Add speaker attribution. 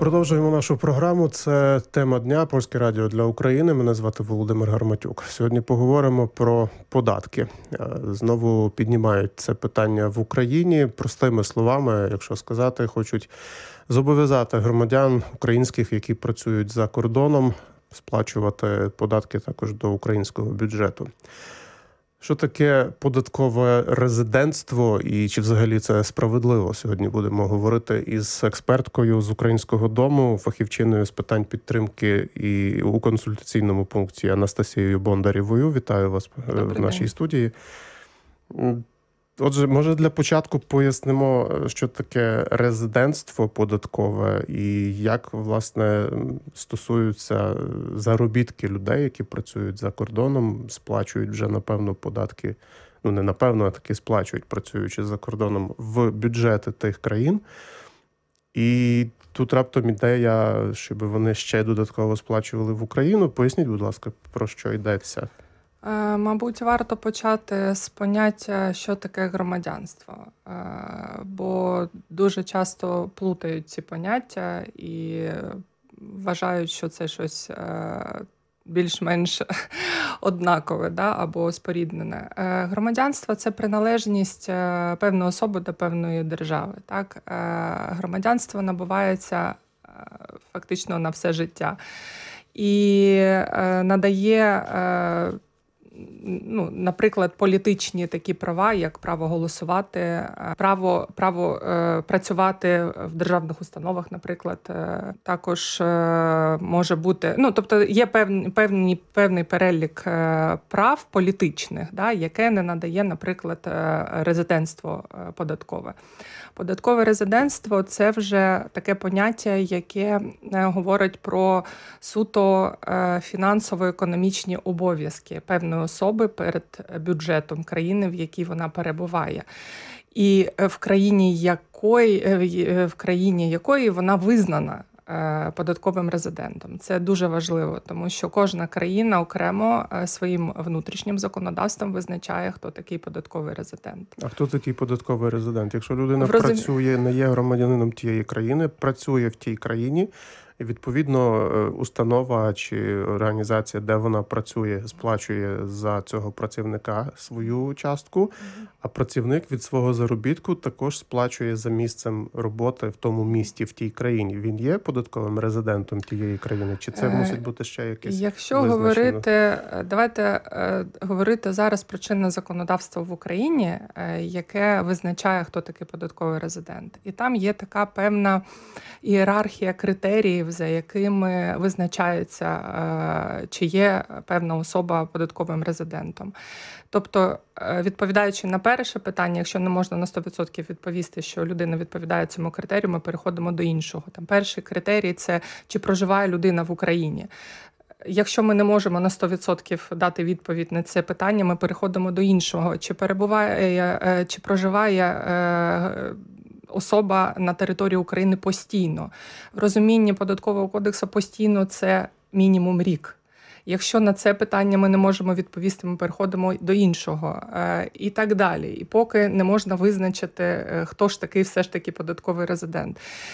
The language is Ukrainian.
Speaker 1: Продовжуємо нашу програму. Це тема дня «Польське радіо для України». Мене звати Володимир Гарматюк. Сьогодні поговоримо про податки. Знову піднімають це питання в Україні. Простими словами, якщо сказати, хочуть зобов'язати громадян українських, які працюють за кордоном, сплачувати податки також до українського бюджету. Що таке податкове резидентство і чи взагалі це справедливо? Сьогодні будемо говорити із експерткою з Українського дому, фахівчиною з питань підтримки і у консультаційному пункті Анастасією Бондарєвою. Вітаю вас в нашій студії. Отже, може для початку пояснимо, що таке резидентство податкове і як, власне, стосуються заробітки людей, які працюють за кордоном, сплачують вже, напевно, податки, не напевно, а таки сплачують, працюючи за кордоном, в бюджети тих країн. І тут раптом ідея, щоб вони ще додатково сплачували в Україну. Поясніть, будь ласка, про що йдеться?
Speaker 2: Мабуть, варто почати з поняття, що таке громадянство, бо дуже часто плутають ці поняття і вважають, що це щось більш-менш однакове, або споріднене. Громадянство – це приналежність певної особи до певної держави. Так? Громадянство набувається фактично на все життя і надає наприклад, політичні такі права, як право голосувати, право працювати в державних установах, наприклад, також може бути, тобто є певний перелік прав політичних, яке не надає, наприклад, резидентство податкове. Податкове резидентство – це вже таке поняття, яке говорить про суто фінансово-економічні обов'язки певної особи перед бюджетом країни, в якій вона перебуває. І в країні якої вона визнана податковим резидентом. Це дуже важливо, тому що кожна країна окремо своїм внутрішнім законодавством визначає, хто такий податковий резидент.
Speaker 1: А хто такий податковий резидент? Якщо людина працює, не є громадянином тієї країни, працює в тій країні, і, відповідно, установа чи організація, де вона працює, сплачує за цього працівника свою частку, а працівник від свого заробітку також сплачує за місцем роботи в тому місті, в тій країні. Він є податковим резидентом тієї країни? Чи це мусить бути ще якесь визначено?
Speaker 2: Давайте говорити зараз про чинне законодавство в Україні, яке визначає, хто такий податковий резидент. І там є така певна ієрархія критеріїв, за якими визначається, чи є певна особа податковим резидентом. Тобто, відповідаючи на перше питання, якщо не можна на 100% відповісти, що людина відповідає цьому критерію, ми переходимо до іншого. Там перший критерій – це чи проживає людина в Україні. Якщо ми не можемо на 100% дати відповідь на це питання, ми переходимо до іншого. Чи проживає особа на території України постійно. В розумінні Податкового кодексу постійно – це мінімум рік. Якщо на це питання ми не можемо відповісти, ми переходимо до іншого і так далі. І поки не можна визначити, хто ж такий все ж таки податковий резидент.